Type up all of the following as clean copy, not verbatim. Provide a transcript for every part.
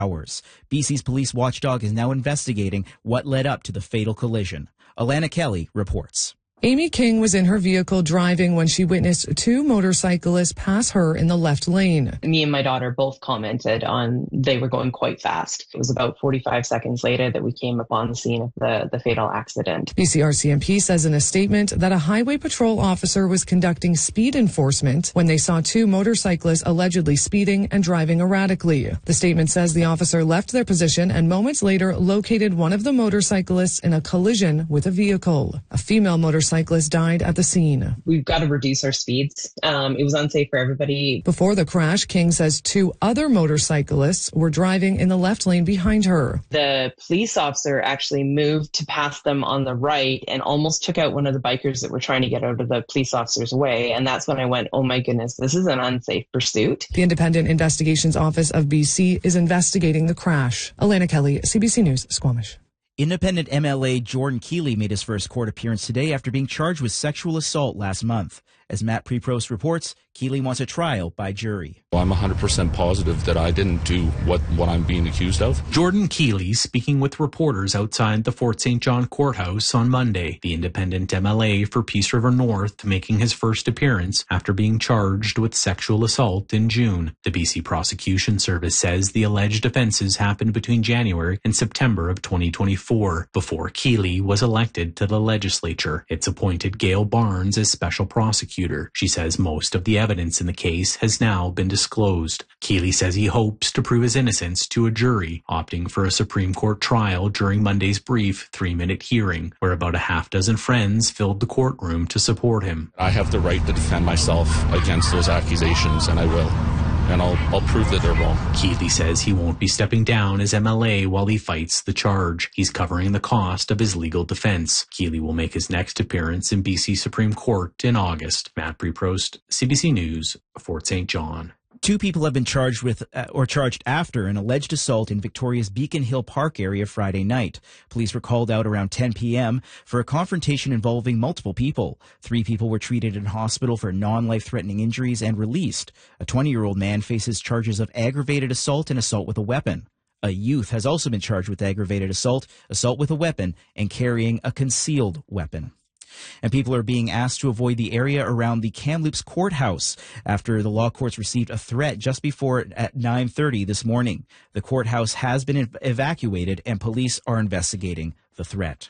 hours. BC's police watchdog is now investigating what led up to the fatal collision. Alana Kelly reports. Amy King was in her vehicle driving when she witnessed two motorcyclists pass her in the left lane. Me and my daughter both commented on they were going quite fast. It was about 45 seconds later that we came upon the scene of the fatal accident. BC RCMP says in a statement that a highway patrol officer was conducting speed enforcement when they saw two motorcyclists allegedly speeding and driving erratically. The statement says the officer left their position and moments later located one of the motorcyclists in a collision with a vehicle. A female motorcyclist died at the scene. We've got to reduce our speeds. It was unsafe for everybody. Before the crash, King says two other motorcyclists were driving in the left lane behind her. The police officer actually moved to pass them on the right and almost took out one of the bikers that were trying to get out of the police officer's way. And that's when I went, oh my goodness, this is an unsafe pursuit. The Independent Investigations Office of BC is investigating the crash. Alana Kelly, CBC News, Squamish. Independent MLA Jordan Keeley made his first court appearance today after being charged with sexual assault last month. As Matt Preprost reports, Keeley wants a trial by jury. I'm 100% positive that I didn't do what I'm being accused of. Jordan Keeley speaking with reporters outside the Fort St. John courthouse on Monday. The independent MLA for Peace River North making his first appearance after being charged with sexual assault in June. The BC Prosecution Service says the alleged offenses happened between January and September of 2024, before Keeley was elected to the legislature. It's appointed Gail Barnes as special prosecutor. She says most of the evidence in the case has now been disclosed. Keeley says he hopes to prove his innocence to a jury, opting for a Supreme Court trial during Monday's brief 3-minute hearing, where about a half dozen friends filled the courtroom to support him. I have the right to defend myself against those accusations, and I will. And I'll prove that they're wrong. Keeley says he won't be stepping down as MLA while he fights the charge. He's covering the cost of his legal defense. Keeley will make his next appearance in BC Supreme Court in August. Matt Preprost, CBC News, Fort St. John. Two people have been charged with or charged after an alleged assault in Victoria's Beacon Hill Park area Friday night. Police were called out around 10 p.m. for a confrontation involving multiple people. 3 people were treated in hospital for non-life-threatening injuries and released. A 20-year-old man faces charges of aggravated assault and assault with a weapon. A youth has also been charged with aggravated assault, assault with a weapon, and carrying a concealed weapon. And people are being asked to avoid the area around the Kamloops courthouse after the law courts received a threat just before at 9:30 this morning. The courthouse has been evacuated and police are investigating the threat.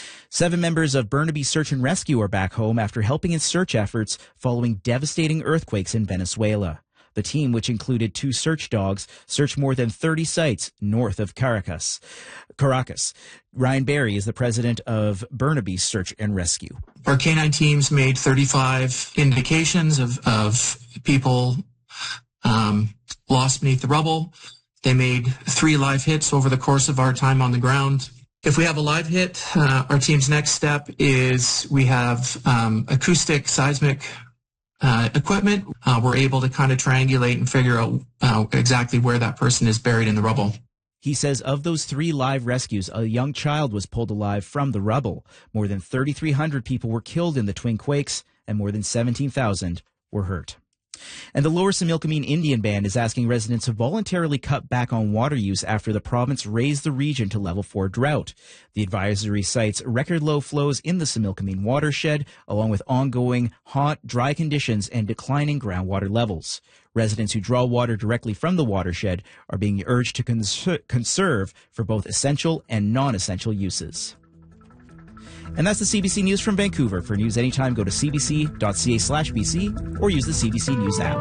7 members of Burnaby Search and Rescue are back home after helping in search efforts following devastating earthquakes in Venezuela. The team, which included 2 search dogs, searched more than 30 sites north of Caracas. Ryan Barry is the president of Burnaby Search and Rescue. Our canine teams made 35 indications of people lost beneath the rubble. They made 3 live hits over the course of our time on the ground. If we have a live hit, our team's next step is we have acoustic seismic equipment. We're able to kind of triangulate and figure out exactly where that person is buried in the rubble. He says of those 3 live rescues, a young child was pulled alive from the rubble. More than 3,300 people were killed in the twin quakes, and more than 17,000 were hurt. And the Lower Similkameen Indian Band is asking residents to voluntarily cut back on water use after the province raised the region to level 4 drought. The advisory cites record low flows in the Similkameen watershed, along with ongoing hot, dry conditions and declining groundwater levels. Residents who draw water directly from the watershed are being urged to conserve for both essential and non-essential uses. And that's the CBC News from Vancouver. For news anytime, go to cbc.ca/BC or use the CBC News app.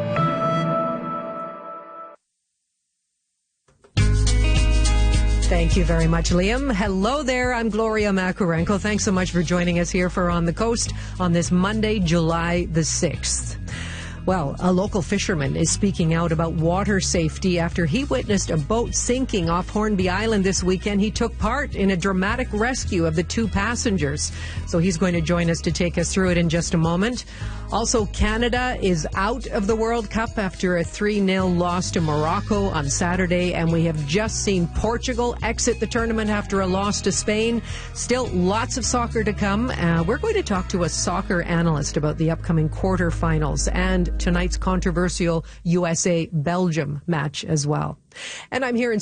Thank you very much, Liam. Hello there. I'm Gloria Makurenko. Thanks so much for joining us here for On the Coast on this Monday, July the 6th. Well, a local fisherman is speaking out about water safety after he witnessed a boat sinking off Hornby Island this weekend. He took part in a dramatic rescue of the 2 passengers. So he's going to join us to take us through it in just a moment. Also, Canada is out of the World Cup after a 3-0 loss to Morocco on Saturday, and we have just seen Portugal exit the tournament after a loss to Spain. Still lots of soccer to come. We're going to talk to a soccer analyst about the upcoming quarterfinals and tonight's controversial USA-Belgium match as well. And I'm here in